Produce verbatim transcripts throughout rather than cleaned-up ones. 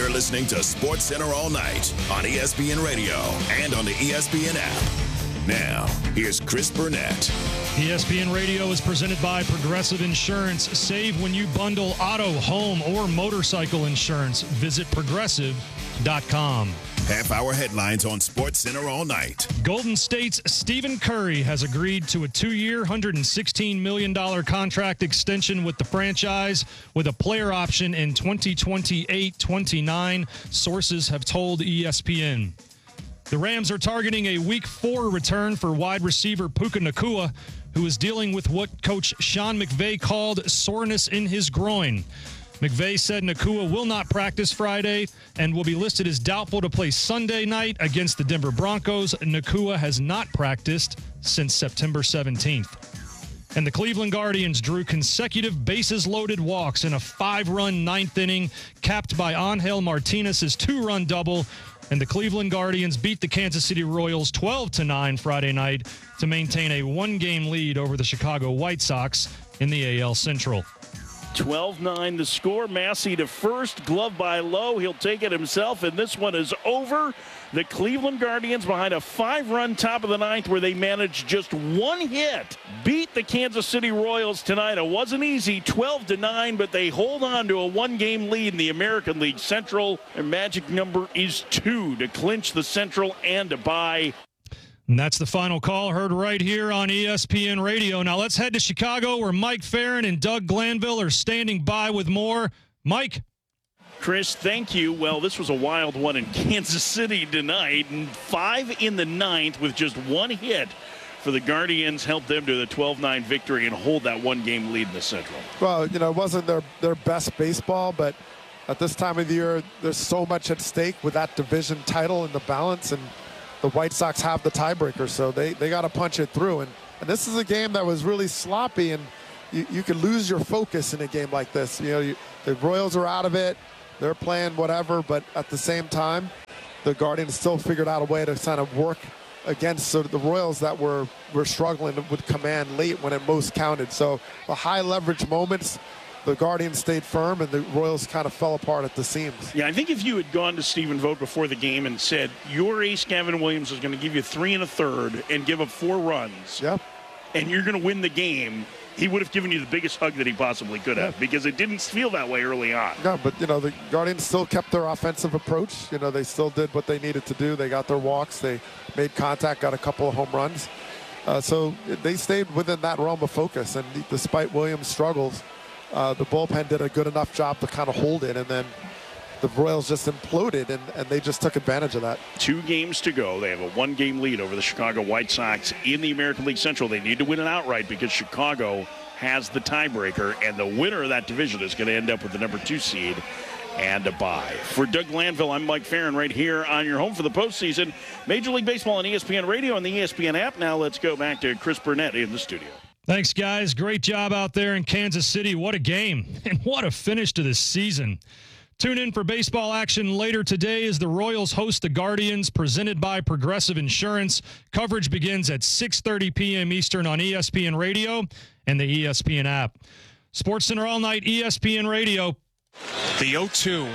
You're listening to Sports Center all night on E S P N Radio and on the E S P N app. Now, here's Chris Burnett. E S P N Radio is presented by Progressive Insurance. Save when you bundle auto, home, or motorcycle insurance. Visit progressive dot com. Half-hour headlines on Sports Center all night. Golden State's Stephen Curry has agreed to a two-year, one hundred sixteen million dollars contract extension with the franchise with a player option in twenty twenty-eight twenty-nine, sources have told E S P N. The Rams are targeting a Week four return for wide receiver Puka Nacua, who is dealing with what Coach Sean McVay called soreness in his groin. McVay said Nacua will not practice Friday and will be listed as doubtful to play Sunday night against the Denver Broncos. Nacua has not practiced since September seventeenth. And the Cleveland Guardians drew consecutive bases-loaded walks in a five-run ninth inning, capped by Angel Martinez's two-run double. And the Cleveland Guardians beat the Kansas City Royals twelve to nine Friday night to maintain a one-game lead over the Chicago White Sox in the A L Central. twelve nine the score. Massey to first, glove by Lowe. He'll take it himself, and this one is over. The Cleveland Guardians, behind a five-run top of the ninth where they managed just one hit, beat the Kansas City Royals tonight. It wasn't easy, twelve to nine, but they hold on to a one-game lead in the American League Central. Their magic number is two to clinch the Central and to bye. And that's the final call, heard right here on E S P N Radio. Now let's head to Chicago, where Mike Farron and Doug Glanville are standing by with more. Mike. Chris, thank you. Well, this was a wild one in Kansas City tonight. And five in the ninth with just one hit for the Guardians helped them to the twelve nine victory and hold that one-game lead in the Central. Well, you know, it wasn't their, their best baseball, but at this time of the year, there's so much at stake with that division title and the balance, and the White Sox have the tiebreaker, so they, they got to punch it through. And, and this is a game that was really sloppy, and you, you could lose your focus in a game like this. You know, you, the Royals are out of it. They're playing whatever, but at the same time, the Guardians still figured out a way to kind of work against so the Royals that were, were struggling with command late when it most counted. So the high leverage moments, the Guardians stayed firm, and the Royals kind of fell apart at the seams. Yeah, I think if you had gone to Stephen Vogt before the game and said, your ace, Gavin Williams, is going to give you three and a third and give up four runs, yep, and you're going to win the game, he would have given you the biggest hug that he possibly could have, because it didn't feel that way early on. No, but, you know, the Guardians still kept their offensive approach. You know, they still did what they needed to do. They got their walks. They made contact, got a couple of home runs. Uh, so they stayed within that realm of focus, and despite Williams' struggles, uh, the bullpen did a good enough job to kind of hold it, and then the Royals just imploded, and, and they just took advantage of that. Two games to go. They have a one-game lead over the Chicago White Sox in the American League Central. They need to win it outright because Chicago has the tiebreaker, and the winner of that division is going to end up with the number two seed and a bye. For Doug Glanville, I'm Mike Farron right here on your home for the postseason. Major League Baseball on E S P N Radio and the E S P N app. Now let's go back to Chris Burnett in the studio. Thanks, guys. Great job out there in Kansas City. What a game, and what a finish to this season. Tune in for baseball action later today as the Royals host the Guardians, presented by Progressive Insurance. Coverage begins at six thirty p.m. Eastern on E S P N Radio and the E S P N app. Sports Center all night, E S P N Radio. The oh two.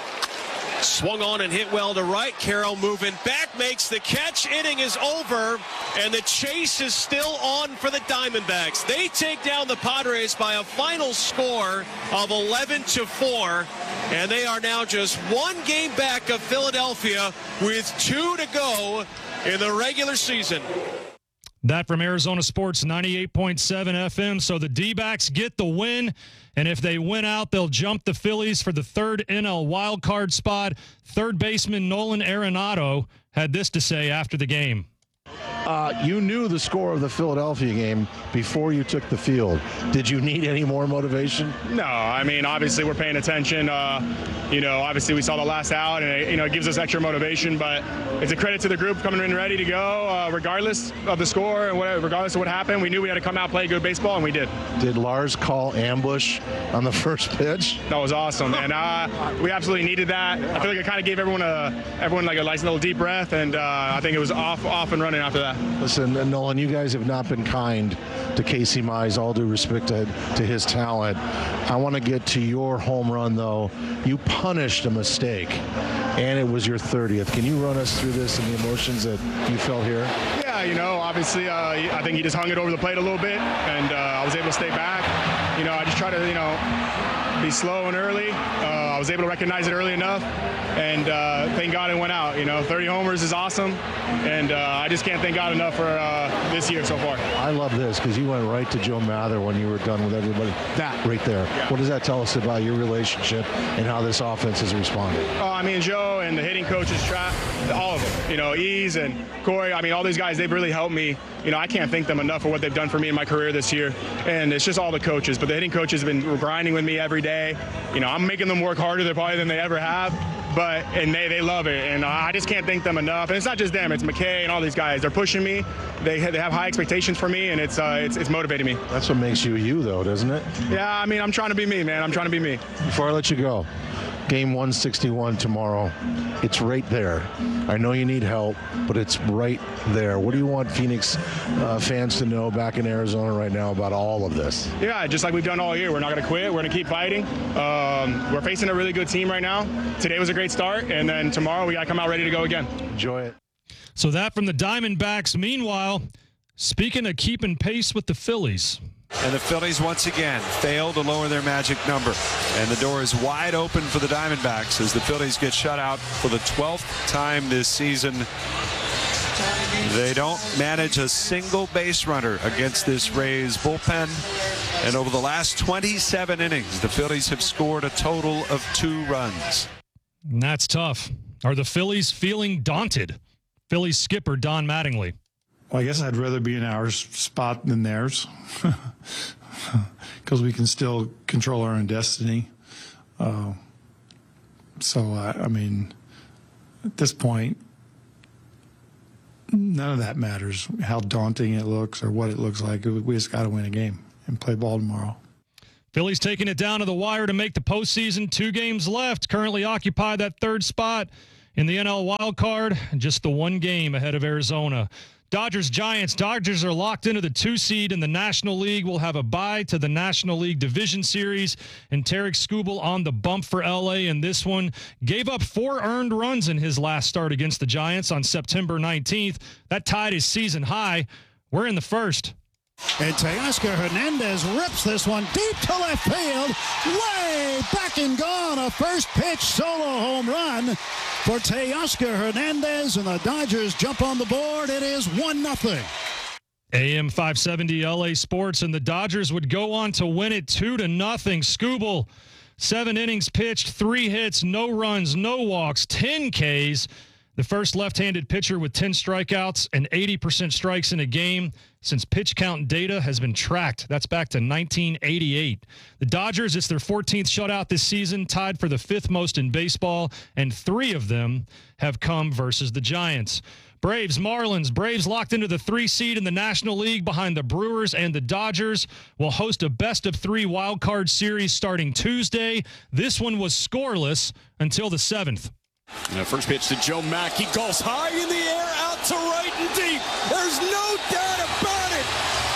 Swung on and hit well to right. Carroll moving back, makes the catch. Inning is over, and the chase is still on for the Diamondbacks. They take down the Padres by a final score of eleven to four, and they are now just one game back of Philadelphia with two to go in the regular season. That from Arizona Sports ninety-eight point seven F M. So the D-backs get the win, and if they win out, they'll jump the Phillies for the third N L wildcard spot. Third baseman Nolan Arenado had this to say after the game. Uh, you knew the score of the Philadelphia game before you took the field. Did you need any more motivation? No, I mean, obviously we're paying attention. Uh, you know, obviously we saw the last out, and it, you know, it gives us extra motivation. But it's a credit to the group coming in ready to go, uh, regardless of the score and whatever, regardless of what happened. We knew we had to come out, play good baseball, and we did. Did Lars call ambush on the first pitch? That was awesome, and uh, we absolutely needed that. I feel like it kind of gave everyone a everyone like a nice little deep breath, and uh, I think it was off off and running after that. Listen, Nolan, you guys have not been kind to Casey Mize, all due respect to, to his talent. I want to get to your home run, though. You punished a mistake, and it was your thirtieth. Can you run us through this and the emotions that you felt here? Yeah, you know, obviously, uh, I think he just hung it over the plate a little bit, and uh, I was able to stay back. You know, I just try to, you know, be slow and early. Uh, I was able to recognize it early enough, and uh, thank God it went out. You know, thirty homers is awesome, and uh, I just can't thank God enough for uh, this year so far. I love this because you went right to Joe Mather when you were done with everybody. That right there. Yeah. What does that tell us about your relationship and how this offense has responded? Oh, I mean, Joe and the hitting coaches, tra- all of them. You know, Ease and Corey. I mean, all these guys, they've really helped me. You know, I can't thank them enough for what they've done for me in my career this year. And it's just all the coaches. But the hitting coaches have been grinding with me every day. You know, I'm making them work harder than probably than they ever have. But, and they, they love it. And I just can't thank them enough. And it's not just them. It's McKay and all these guys. They're pushing me. They, they have high expectations for me, and it's, uh, it's, it's motivating me. That's what makes you you, though, doesn't it? Yeah, I mean, I'm trying to be me, man. I'm trying to be me. Before I let you go, game one sixty-one tomorrow. It's right there. I know you need help, but it's right there. What do you want Phoenix uh, fans to know back in Arizona right now about all of this? Yeah, just like we've done all year. We're not going to quit. We're going to keep fighting. Um, we're facing a really good team right now. Today was a great start, and then tomorrow we got to come out ready to go again. Enjoy it. So that from the Diamondbacks. Meanwhile, speaking of keeping pace with the Phillies. And the Phillies once again fail to lower their magic number. And the door is wide open for the Diamondbacks as the Phillies get shut out for the twelfth time this season. They don't manage a single base runner against this Rays bullpen. And over the last twenty-seven innings, the Phillies have scored a total of two runs. And that's tough. Are the Phillies feeling daunted? Phillies skipper Don Mattingly. Well, I guess I'd rather be in our spot than theirs because we can still control our own destiny. Uh, so, uh, I mean, at this point, none of that matters, how daunting it looks or what it looks like. We just got to win a game and play ball tomorrow. Phillies taking it down to the wire to make the postseason. Two games left. Currently occupy that third spot in the N L wild card. Just the one game ahead of Arizona. Dodgers Giants. Dodgers are locked into the two seed in the National League. Will have a bye to the National League Division Series. And Tarek Skubal on the bump for L A in this one. Gave up four earned runs in his last start against the Giants on September nineteenth. That tied his season high. We're in the first. And Teoscar Hernandez rips this one deep to left field. Way back and gone. A first pitch solo home run for Teoscar Hernandez. And the Dodgers jump on the board. It is one nothing. A M five seventy L A Sports, and the Dodgers would go on to win it two to nothing. Skubal, seven innings pitched, three hits, no runs, no walks, ten Ks. The first left-handed pitcher with ten strikeouts and eighty percent strikes in a game since pitch count data has been tracked. That's back to nineteen eighty-eight. The Dodgers, it's their fourteenth shutout this season, tied for the fifth most in baseball, and three of them have come versus the Giants. Braves, Marlins. Braves locked into the three seed in the National League behind the Brewers and the Dodgers. Will host a best-of-three wild card series starting Tuesday. This one was scoreless until the seventh. And the first pitch to Joe Mack. He goes high in the air, out to right and deep. There's no doubt about it.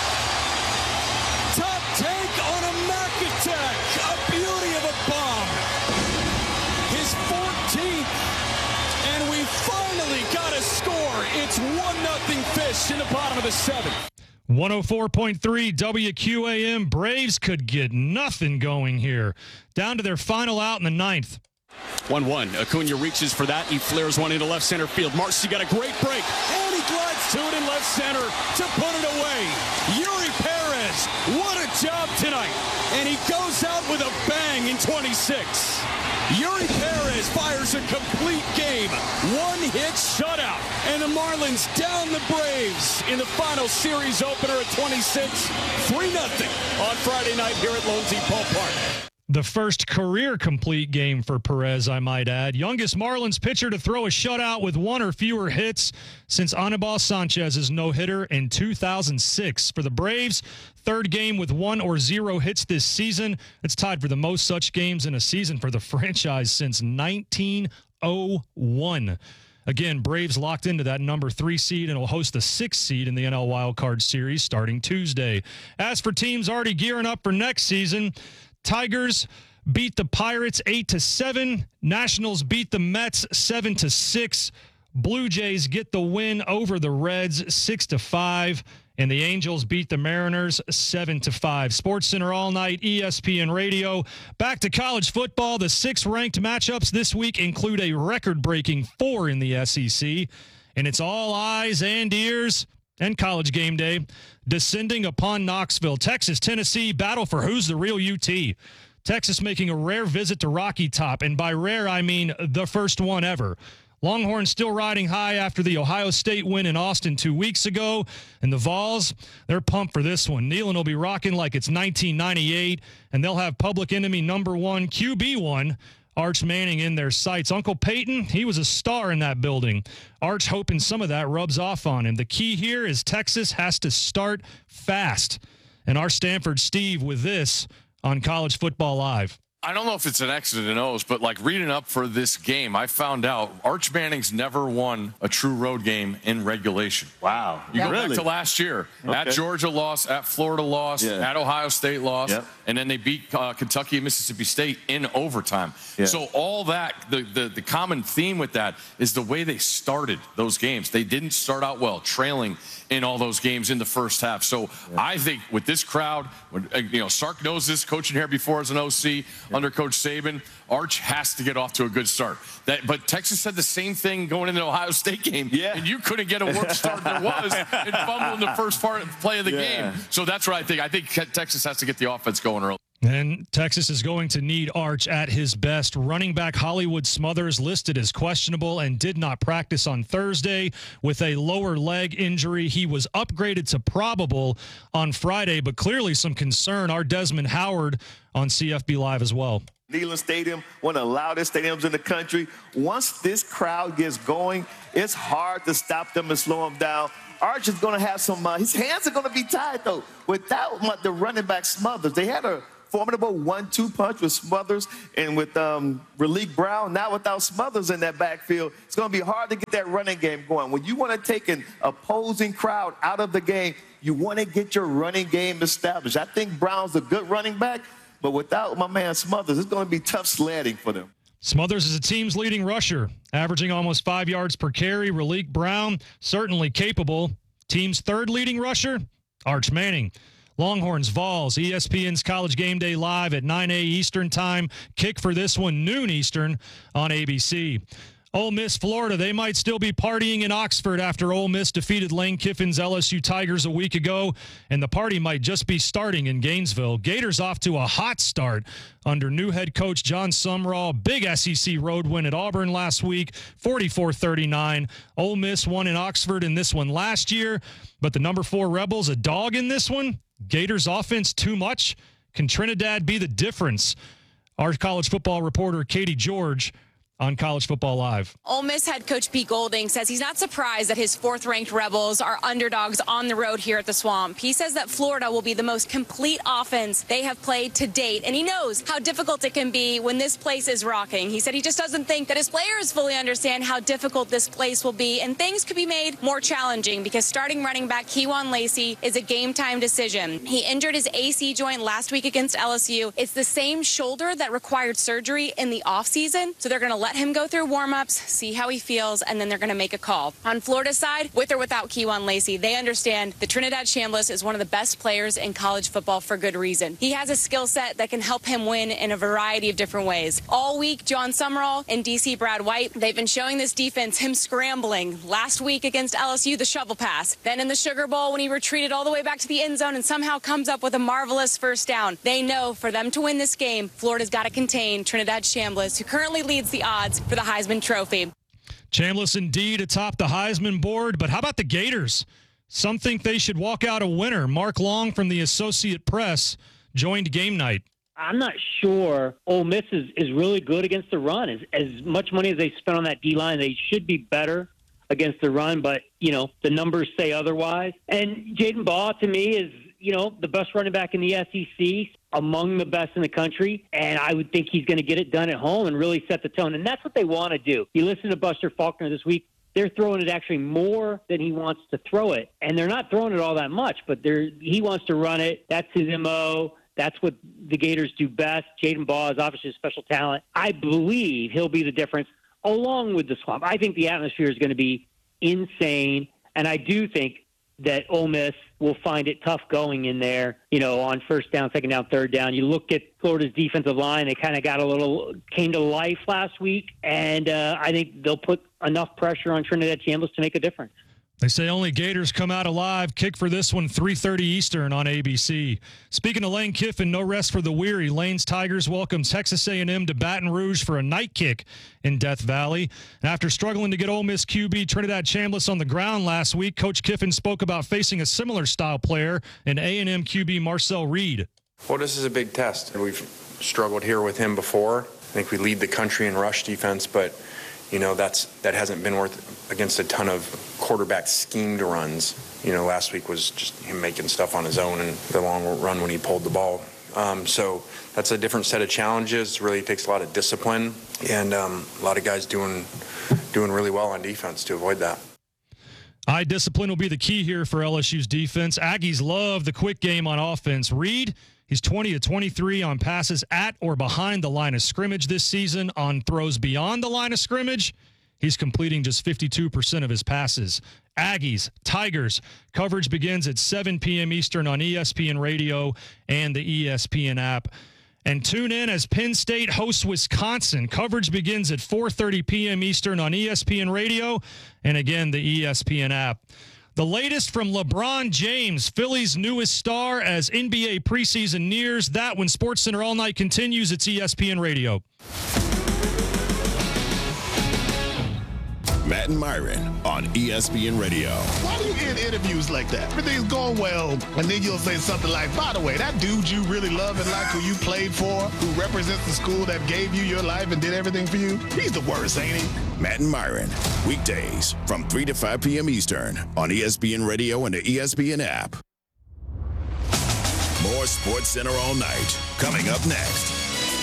Top take on a Mack attack. A beauty of a bomb. His fourteenth. And we finally got a score. It's one nothing Fish in the bottom of the seventh. one oh four point three W Q A M. Braves could get nothing going here. Down to their final out in the ninth. one one. Acuna reaches for that. He flares one into left center field. Marcy got a great break. And he glides to it in left center to put it away. Yuri Perez, what a job tonight. And he goes out with a bang in twenty-six. Yuri Perez fires a complete game. One hit shutout. And the Marlins down the Braves in the final series opener at twenty-six. three nothing on Friday night here at Lone Depot Park. The first career complete game for Perez, I might add. Youngest Marlins pitcher to throw a shutout with one or fewer hits since Anibal Sanchez's no-hitter in two thousand six. For the Braves, third game with one or zero hits this season. It's tied for the most such games in a season for the franchise since nineteen oh one. Again, Braves locked into that number three seed and will host the sixth seed in the N L Wild Card Series starting Tuesday. As for teams already gearing up for next season, Tigers beat the Pirates eight to seven. Nationals beat the Mets seven to six. Blue Jays get the win over the Reds six to five. And the Angels beat the Mariners seven to five. Sports Center all night, E S P N Radio. Back to college football. The six ranked matchups this week include a record-breaking four in the S E C. And it's all eyes and ears and College Game Day descending upon Knoxville. Texas, Tennessee battle for who's the real U T. Texas making a rare visit to Rocky Top. And by rare, I mean the first one ever. Longhorns still riding high after the Ohio State win in Austin two weeks ago. And the Vols, they're pumped for this one. Neyland will be rocking like it's nineteen ninety-eight, and they'll have public enemy number one, Q B one, Arch Manning in their sights. Uncle Peyton, he was a star in that building. Arch hoping some of that rubs off on him. The key here is Texas has to start fast. And our Stanford Steve with this on College Football Live. I don't know if it's an X's and O's, but like reading up for this game, I found out Arch Manning's never won a true road game in regulation. Wow. You yeah. go really? back to last year. Okay. At Georgia lost, at Florida lost, yeah. at Ohio State lost, yep. and then they beat uh, Kentucky and Mississippi State in overtime. Yeah. So all that, the, the, the common theme with that is the way they started those games. They didn't start out well, trailing in all those games in the first half. So yeah. I think with this crowd, when, you know, Sark knows this, coaching here before as an O C yeah. under Coach Saban, Arch has to get off to a good start. That, but Texas said the same thing going into the Ohio State game, yeah. and you couldn't get a worse start there was in fumbling the first part play of the yeah. game. So that's what I think. I think Texas has to get the offense going early. And Texas is going to need Arch at his best. Running back Hollywood Smothers listed as questionable and did not practice on Thursday with a lower leg injury. He was upgraded to probable on Friday, but clearly some concern. Our Desmond Howard on C F B Live as well. Neyland Stadium, one of the loudest stadiums in the country. Once this crowd gets going, it's hard to stop them and slow them down. Arch is going to have some, uh, his hands are going to be tied, though. Without the running back Smothers, they had a formidable one two punch with Smothers and with um, Raleek Brown. Now without Smothers in that backfield, it's going to be hard to get that running game going. When you want to take an opposing crowd out of the game, you want to get your running game established. I think Brown's a good running back, but without my man Smothers, it's going to be tough sledding for them. Smothers is a team's leading rusher, averaging almost five yards per carry. Raleek Brown, certainly capable. Team's third leading rusher, Arch Manning. Longhorns, Vols, E S P N's College Game Day live at nine a.m. Eastern Time. Kick for this one, noon Eastern on A B C. Ole Miss, Florida, they might still be partying in Oxford after Ole Miss defeated Lane Kiffin's L S U Tigers a week ago, and the party might just be starting in Gainesville. Gators off to a hot start under new head coach John Sumrall. Big S E C road win at Auburn last week, forty-four thirty-nine. Ole Miss won in Oxford in this one last year, but the number four Rebels, a dog in this one. Gators offense too much? Can Trinidad be the difference? Our college football reporter Katie George on College Football Live. Ole Miss head coach Pete Golding says he's not surprised that his fourth-ranked Rebels are underdogs on the road here at the Swamp. He says that Florida will be the most complete offense they have played to date, and he knows how difficult it can be when this place is rocking. He said he just doesn't think that his players fully understand how difficult this place will be, and things could be made more challenging because starting running back Kewan Lacey is a game-time decision. He injured his A C joint last week against L S U. It's the same shoulder that required surgery in the offseason, so they're going to let him go through warm-ups, see how he feels, and then they're going to make a call. On Florida's side, with or without Kewan Lacey, they understand that Trinidad Chambliss is one of the best players in college football for good reason. He has a skill set that can help him win in a variety of different ways. All week, John Sumrall and D C Brad White, they've been showing this defense him scrambling. Last week against L S U, the shovel pass. Then in the Sugar Bowl, when he retreated all the way back to the end zone and somehow comes up with a marvelous first down. They know for them to win this game, Florida's got to contain Trinidad Chambliss, who currently leads the odds for the Heisman Trophy. Chambliss indeed atop the Heisman board, but how about the Gators? Some think they should walk out a winner. Mark Long from the Associate Press joined Game Night. I'm not sure Ole Miss is, is really good against the run. As, as much money as they spent on that D-line, they should be better against the run, but, you know, the numbers say otherwise. And Jaden Baugh, to me, is, you know, the best running back in the S E C, among the best in the country, and I would think he's going to get it done at home and really set the tone. And that's what they want to do. You listen to Buster Faulkner this week they're throwing it actually more than he wants to throw it. And they're not throwing it all that much, but they're, he wants to run it. That's his M O. That's what the Gators do best. Jaden Baugh is obviously a special talent. I believe he'll be the difference along with the Swamp. I think the atmosphere is going to be insane, and I do think that Ole Miss will find it tough going in there, you know, on first down, second down, third down. You look at Florida's defensive line, they kind of got a little, came to life last week, and uh, I think they'll put enough pressure on Trinidad Chambliss to make a difference. They say only Gators come out alive. Kick for this one, three thirty Eastern on A B C. Speaking of Lane Kiffin, no rest for the weary. Lane's Tigers welcome Texas A and M to Baton Rouge for a night kick in Death Valley. And after struggling to get Ole Miss Q B Trinidad Chambliss on the ground last week, Coach Kiffin spoke about facing a similar style player in A and M Q B Marcel Reed. Well, this is a big test. We've struggled here with him before. I think we lead the country in rush defense, but you know, that's that hasn't been worth against a ton of quarterback schemed runs. You know, last week was just him making stuff on his own and the long run when he pulled the ball. Um, so that's a different set of challenges. It really takes a lot of discipline and um, a lot of guys doing doing really well on defense to avoid that. Eye discipline will be the key here for L S U's defense. Aggies love the quick game on offense. Reed, he's twenty to twenty-three on passes at or behind the line of scrimmage this season. On throws beyond the line of scrimmage, he's completing just fifty-two percent of his passes. Aggies, Tigers, coverage begins at seven p.m. Eastern on E S P N Radio and the E S P N app. And tune in as Penn State hosts Wisconsin. Coverage begins at four thirty p.m. Eastern on E S P N Radio and, again, the E S P N app. The latest from LeBron James, Philly's newest star, as N B A preseason nears. That when SportsCenter All Night continues, it's E S P N Radio. Matt and Myron on E S P N Radio. Why do you end interviews like that? Everything's going well, and then you'll say something like, by the way, that dude you really love and like, who you played for, who represents the school that gave you your life and did everything for you, he's the worst, ain't he? Matt and Myron, weekdays from three to five p.m. Eastern on E S P N Radio and the E S P N app. More SportsCenter All Night coming up next.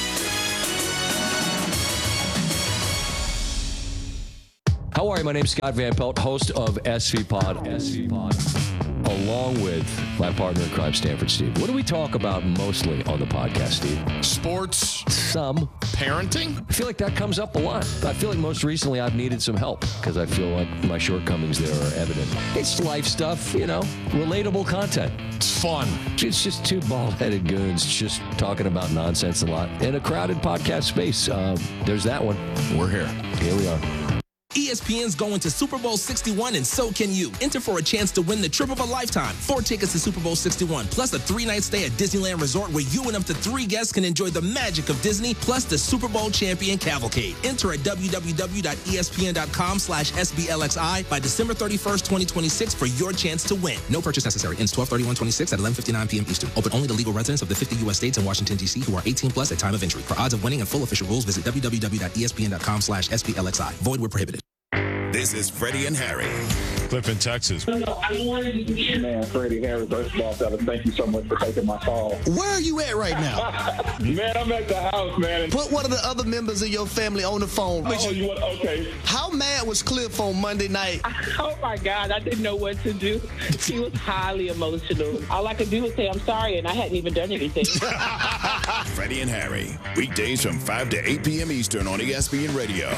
How are you? My name's Scott Van Pelt, host of S V Pod, S V Pod, along with my partner in crime, Stanford Steve. What do we talk about mostly on the podcast, Steve? Sports. Some. Parenting. I feel like that comes up a lot. I feel like most recently I've needed some help because I feel like my shortcomings there are evident. It's life stuff, you know, relatable content. It's fun. It's just two bald-headed goons just talking about nonsense a lot in a crowded podcast space. Uh, there's that one. We're here. Here we are. E S P N's going to Super Bowl sixty-one, and so can you. Enter for a chance to win the trip of a lifetime. Four tickets to Super Bowl sixty-one, plus a three-night stay at Disneyland Resort where you and up to three guests can enjoy the magic of Disney, plus the Super Bowl champion cavalcade. Enter at w w w dot e s p n dot com slash s b l x i by December thirty-first, twenty twenty-six for your chance to win. No purchase necessary. Ends twelve thirty-one twenty-six at eleven fifty-nine p.m. Eastern. Open only to legal residents of the fifty U S states and Washington, D C who are eighteen plus at time of entry. For odds of winning and full official rules, visit w w w dot e s p n dot com slash s b l x i. Void where prohibited. This is Freddie and Harry. Cliff in Texas. Man, Freddie Harry, first of all, fellas, thank you so much for taking my call. Where are you at right now? Man, I'm at the house, man. Put one of the other members of your family on the phone. Oh, you want, okay. How mad was Cliff on Monday night? Oh, my God. I didn't know what to do. He was highly emotional. All I could do was say, I'm sorry, and I hadn't even done anything. Freddie and Harry, weekdays from five to eight p.m. Eastern on E S P N Radio.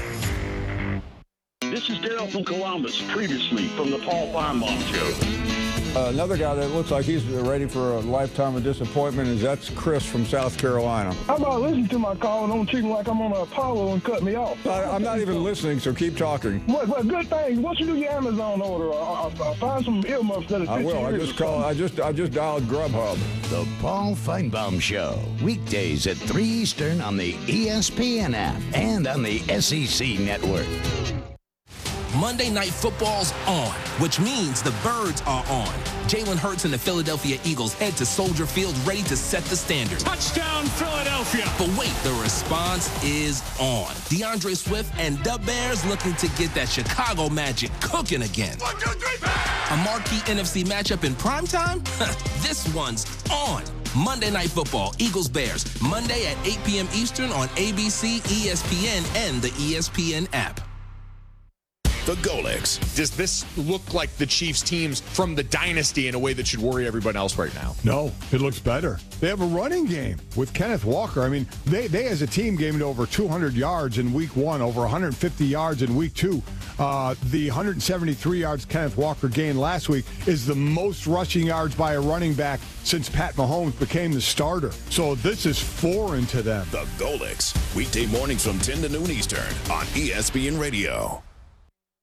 This is Daryl from Columbus, previously from the Paul Feinbaum Show. Uh, another guy that looks like he's ready for a lifetime of disappointment is that's Chris from South Carolina. How about listening to my call and don't treat me like I'm on an Apollo and cut me off? I, I'm not even listening, so keep talking. What, what good thing? Once you do your Amazon order, I'll, I'll find some earmuffs that are I will. I just call. I just I just dialed Grubhub. The Paul Feinbaum Show, weekdays at three Eastern on the E S P N app and on the S E C network. Monday Night Football's on, which means the Birds are on. Jalen Hurts and the Philadelphia Eagles head to Soldier Field ready to set the standard. Touchdown, Philadelphia! But wait, the response is on. DeAndre Swift and the Bears looking to get that Chicago magic cooking again. One, two, three, Bears! A marquee N F C matchup in primetime? This one's on. Monday Night Football, Eagles-Bears, Monday at eight p.m. Eastern on A B C, E S P N, and the E S P N app. The Golics. Does this look like the Chiefs teams from the dynasty in a way that should worry everyone else right now? No, it looks better. They have a running game with Kenneth Walker. I mean, they, they as a team gained over two hundred yards in week one, over one hundred fifty yards in week two. Uh, the one hundred seventy-three yards Kenneth Walker gained last week is the most rushing yards by a running back since Pat Mahomes became the starter. So this is foreign to them. The Golics. Weekday mornings from ten to noon Eastern on E S P N Radio.